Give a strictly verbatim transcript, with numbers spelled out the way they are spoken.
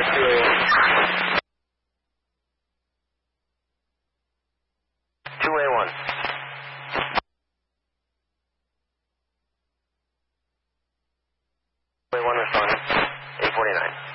five two A one. two A one. two A one responding. eight forty-nine.